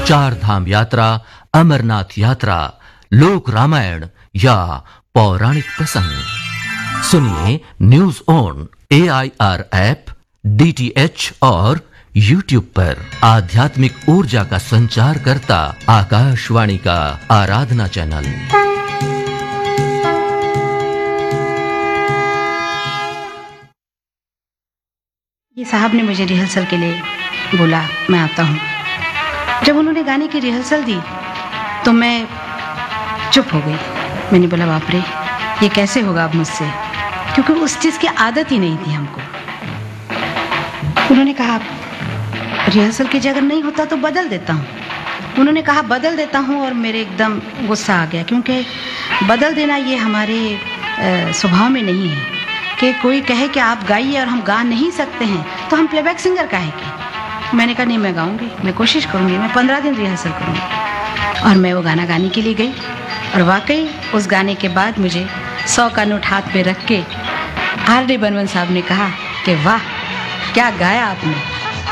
चार धाम यात्रा, अमरनाथ यात्रा, लोक रामायण या पौराणिक प्रसंग सुनिए news on AIR app, DTH और YouTube पर। आध्यात्मिक ऊर्जा का संचार करता आकाशवाणी का आराधना चैनल। ये साहब ने मुझे रिहर्सल के लिए बोला, मैं आता हूँ। जब उन्होंने गाने की रिहर्सल दी तो मैं चुप हो गई। मैंने बोला बाप रे, ये कैसे होगा अब मुझसे, क्योंकि उस चीज़ की आदत ही नहीं थी हमको। उन्होंने कहा रिहर्सल की जगह नहीं होता तो बदल देता हूँ। उन्होंने कहा बदल देता हूँ और मेरे एकदम गुस्सा आ गया, क्योंकि बदल देना ये हमारे स्वभाव में नहीं है कि कोई कहे कि आप गाइए और हम गा नहीं सकते हैं तो हम प्लेबैक सिंगर काहे के। मैंने कहा नहीं, मैं गाऊंगी, मैं कोशिश करूंगी, मैं 15 दिन रिहर्सल करूंगी। और मैं वो गाना गाने के लिए गई और वाकई उस गाने के बाद मुझे 100 का नोट हाथ पे रख के RD बर्मन साहब ने कहा कि वाह क्या गाया आपने।